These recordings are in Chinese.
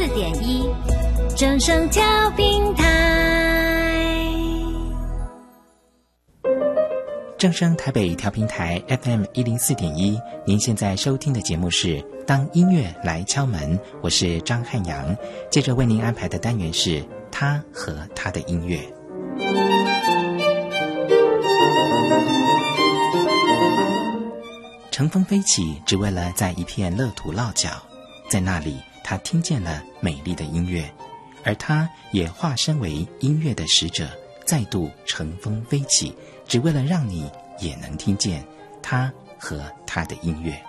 104.1正声调频台。 正声台北调频台 FM 104.1，您现在收听的节目是当音乐来敲门，我是张汉阳。接着为您安排的单元是他和他的音乐。乘风飞起，只为了在一片乐土落脚，在那里他听见了美丽的音乐，而他也化身为音乐的使者，再度乘风飞起，只为了让你也能听见他和他的音乐。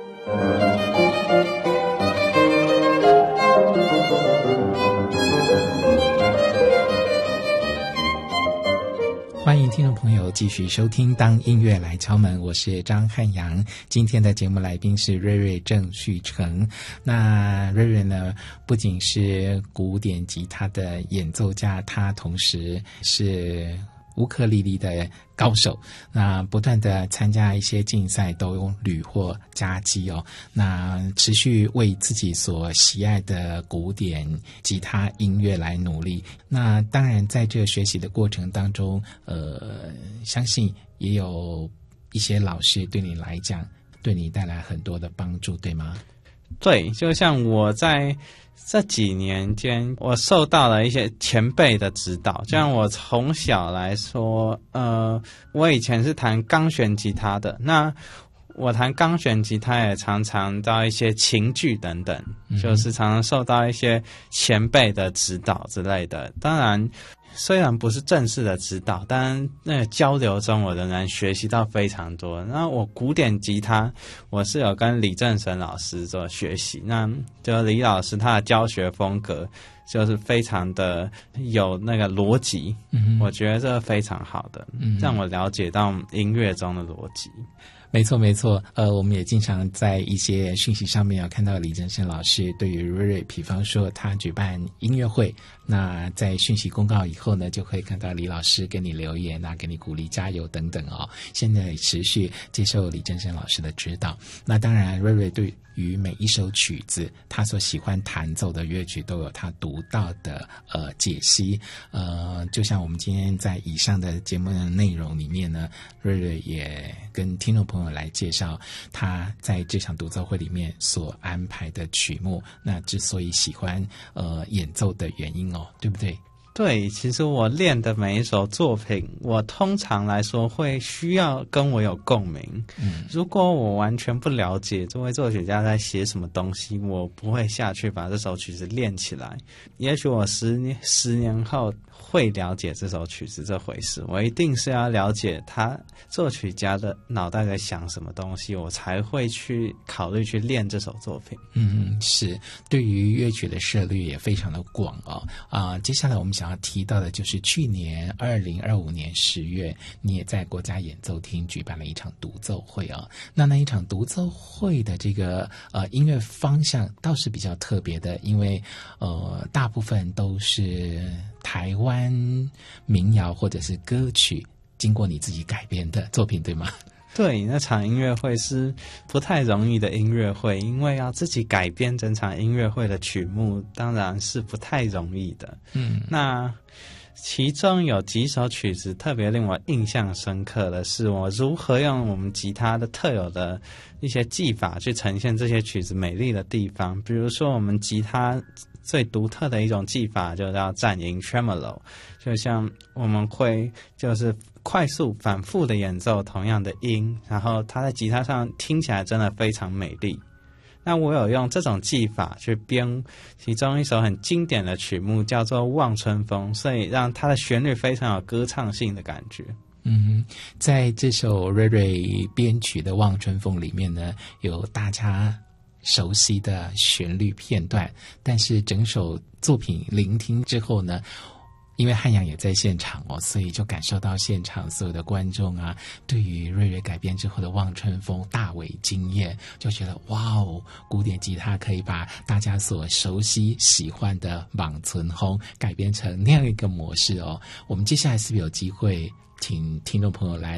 欢迎听众朋友继续收听当音乐来敲门，我是张汉阳。今天的节目来宾是瑞瑞郑旭成。那瑞瑞呢，不仅是古典吉他的演奏家，他同时是乌克丽丽的高手，那不断的参加一些竞赛，都屡获佳绩哦。那持续为自己所喜爱的古典吉他音乐来努力。那当然在这个学习的过程当中，相信也有一些老师对你来讲，对你带来很多的帮助，对吗？ 对，就像我在这几年间，我受到了一些前辈的指导。就像我从小来说，我以前是弹钢弦吉他的，那我弹钢弦吉他也常常到一些琴剧等等，就是常常受到一些前辈的指导之类的。当然虽然不是正式的指导，但那个交流中我仍然学习到非常多。那我古典吉他我是有跟李正神老师做学习，那就李老师他的教学风格就是非常的有那个逻辑，我觉得这非常好的，让我了解到音乐中的逻辑。 没错没错，我们也经常在一些讯息上面有看到李正生老师对于瑞瑞，比方说他举办音乐会，那在讯息公告以后呢，就会看到李老师给你留言，那给你鼓励加油等等哦。现在持续接受李正生老师的指导。那当然瑞瑞对于每一首曲子，他所喜欢弹奏的乐曲都有他独到的解析。就像我们今天在以上的节目的内容里面呢，瑞瑞也跟听众朋友来介绍他在这场独奏会里面所安排的曲目，那之所以喜欢演奏的原因哦，对不对？ 对，其实我练的每一首作品，我通常来说会需要跟我有共鸣。如果我完全不了解这位作曲家在写什么东西，我不会下去把这首曲子练起来。也许我十年后会了解这首曲子这回事，我一定是要了解他作曲家的脑袋在想什么东西，我才会去考虑去练这首作品。 是，对于乐曲的涉猎也非常的广哦。接下来我们想要提到的就是去年2025年10月，你也在国家演奏厅举办了一场独奏会哦。那一场独奏会的这个音乐方向倒是比较特别的，因为大部分都是台湾民谣或者是歌曲经过你自己改编的作品，对吗？ 对，那场音乐会是不太容易的音乐会，因为要自己改编整场音乐会的曲目当然是不太容易的。那其中有几首曲子特别令我印象深刻的是，我如何用我们吉他的特有的一些技法去呈现这些曲子美丽的地方。比如说我们吉他最独特的一种技法就叫战音 tremolo， 就像我们会就是快速反复的演奏同样的音，然后它在吉他上听起来真的非常美丽。那我有用这种技法去编其中一首很经典的曲目叫做《望春风》，所以让它的旋律非常有歌唱性的感觉。 在这首瑞瑞编曲的《望春风》里面呢，有大家熟悉的旋律片段，但是整首作品聆听之后呢，因为汉阳也在现场哦，所以就感受到现场所有的观众啊，对于瑞瑞改编之后的《望春风》大为惊艳，就觉得哇哦，古典吉他可以把大家所熟悉喜欢的《望春风》改编成那样一个模式哦。我们接下来是不是有机会请听众朋友来